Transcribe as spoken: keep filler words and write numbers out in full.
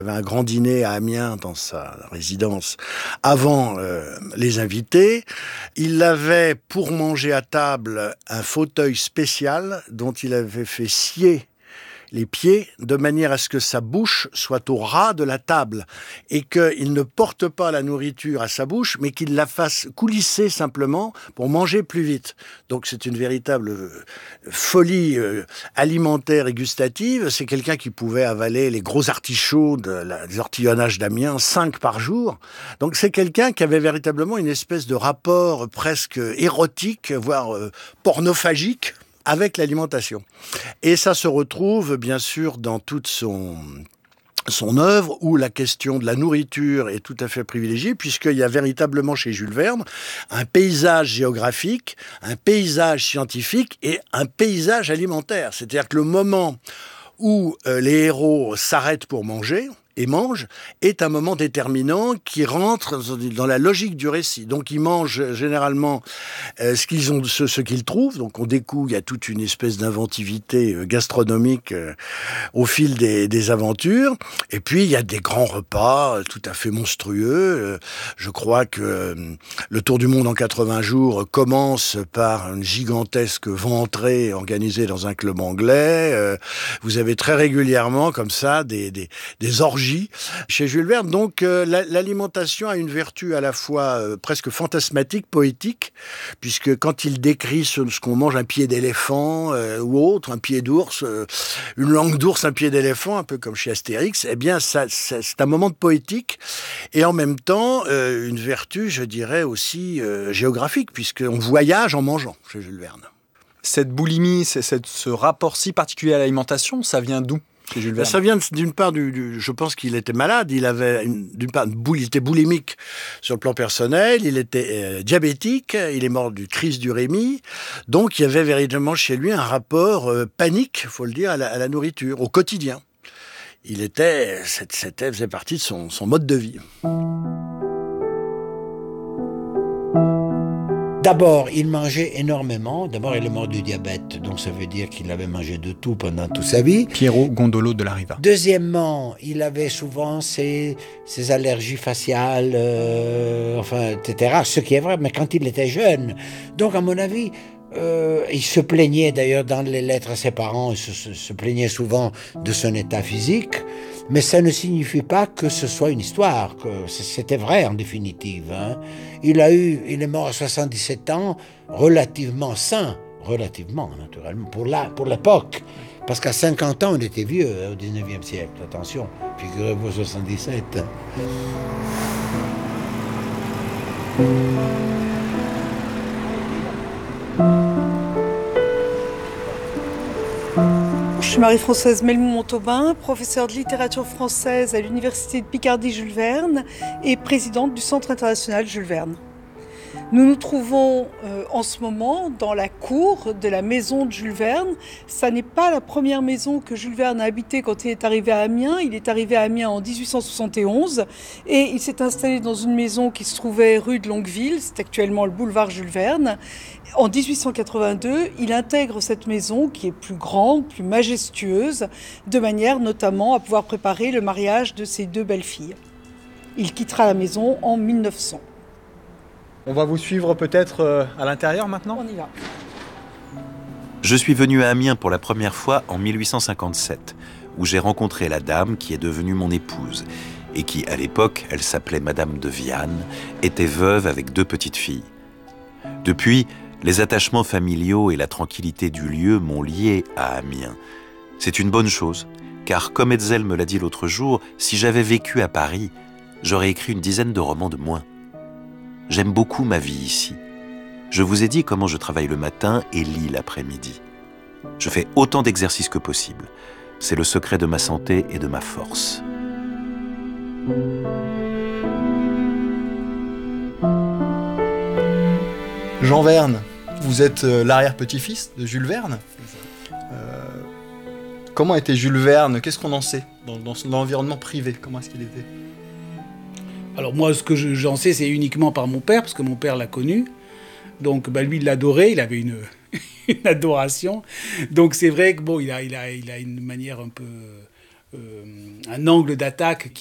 Il y avait un grand dîner à Amiens dans sa résidence avant euh, les invités. Il avait pour manger à table un fauteuil spécial dont il avait fait scier les pieds de manière à ce que sa bouche soit au ras de la table et qu'il ne porte pas la nourriture à sa bouche mais qu'il la fasse coulisser simplement pour manger plus vite. Donc c'est une véritable folie alimentaire et gustative. C'est quelqu'un qui pouvait avaler les gros artichauts de la, des ortillonnages d'Amiens, cinq par jour. Donc c'est quelqu'un qui avait véritablement une espèce de rapport presque érotique, voire euh, pornophagique avec l'alimentation. Et ça se retrouve bien sûr dans toute son, son œuvre où la question de la nourriture est tout à fait privilégiée puisqu'il y a véritablement chez Jules Verne un paysage géographique, un paysage scientifique et un paysage alimentaire. C'est-à-dire que le moment où euh, les héros s'arrêtent pour manger et mangent, est un moment déterminant qui rentre dans la logique du récit. Donc ils mangent généralement euh, ce qu'ils ont, ce, ce qu'ils trouvent. Donc on découvre, il y a toute une espèce d'inventivité euh, gastronomique euh, au fil des, des aventures. Et puis il y a des grands repas euh, tout à fait monstrueux. Euh, je crois que euh, le Tour du monde en quatre-vingts jours commence par une gigantesque ventrée organisée dans un club anglais. Euh, vous avez très régulièrement comme ça des, des, des orgies chez Jules Verne. Donc euh, la, l'alimentation a une vertu à la fois euh, presque fantasmatique, poétique, puisque quand il décrit ce, ce qu'on mange, un pied d'éléphant euh, ou autre, un pied d'ours, euh, une langue d'ours, un pied d'éléphant, un peu comme chez Astérix, eh bien ça, ça, c'est un moment de poétique et en même temps euh, une vertu, je dirais aussi euh, géographique, puisqu'on voyage en mangeant chez Jules Verne. Cette boulimie, c'est, c'est, ce rapport si particulier à l'alimentation, ça vient d'où ? Ça vient d'une part du, du, je pense qu'il était malade. Il avait une, d'une part, boule, il était boulimique sur le plan personnel. Il était euh, diabétique. Il est mort d'une crise d'urémie. Donc il y avait véritablement chez lui un rapport euh, panique, faut le dire, à la, à la nourriture, au quotidien. Il était, c'était, faisait partie de son, son mode de vie. D'abord, il mangeait énormément. D'abord, il est mort du diabète, donc ça veut dire qu'il avait mangé de tout pendant toute sa vie. Piero Gondolo de la Riva. Deuxièmement, il avait souvent ses, ses allergies faciales, euh, enfin, et cetera. Ce qui est vrai, mais quand il était jeune. Donc, à mon avis, euh, il se plaignait d'ailleurs dans les lettres à ses parents, il se, se, se plaignait souvent de son état physique. Mais ça ne signifie pas que ce soit une histoire, que c'était vrai en définitive. Hein. Il a eu, il est mort à soixante-dix-sept ans, relativement sain, relativement naturellement, pour, la, pour l'époque. Parce qu'à cinquante ans, on était vieux hein, au dix-neuvième siècle, attention, figurez-vous soixante-dix-sept. Je suis Marie-Françoise Melmou-Montauban, professeure de littérature française à l'Université de Picardie-Jules Verne et présidente du Centre international Jules Verne. Nous nous trouvons euh, en ce moment dans la cour de la maison de Jules Verne. Ça n'est pas la première maison que Jules Verne a habitée quand il est arrivé à Amiens. Il est arrivé à Amiens en dix-huit cent soixante et onze et il s'est installé dans une maison qui se trouvait rue de Longueville, c'est actuellement le boulevard Jules Verne. En dix-huit cent quatre-vingt-deux, il intègre cette maison qui est plus grande, plus majestueuse, de manière notamment à pouvoir préparer le mariage de ses deux belles-filles. Il quittera la maison en mille neuf cents. On va vous suivre peut-être à l'intérieur maintenant ? On y va. Je suis venu à Amiens pour la première fois en mille huit cent cinquante-sept, où j'ai rencontré la dame qui est devenue mon épouse et qui, à l'époque, elle s'appelait Madame de Viane, était veuve avec deux petites filles. Depuis, les attachements familiaux et la tranquillité du lieu m'ont lié à Amiens. C'est une bonne chose, car comme Hetzel me l'a dit l'autre jour, si j'avais vécu à Paris, j'aurais écrit une dizaine de romans de moins. J'aime beaucoup ma vie ici. Je vous ai dit comment je travaille le matin et lis l'après-midi. Je fais autant d'exercices que possible. C'est le secret de ma santé et de ma force. Jean Verne, vous êtes l'arrière-petit-fils de Jules Verne. Euh, comment était Jules Verne ? Qu'est-ce qu'on en sait dans, dans son environnement privé ? Comment est-ce qu'il était ? Alors moi, ce que je, j'en sais, c'est uniquement par mon père, parce que mon père l'a connu. Donc bah, lui, il l'adorait, il avait une, une adoration. Donc c'est vrai que bon, il a, il a, il a une manière un peu, euh, un angle d'attaque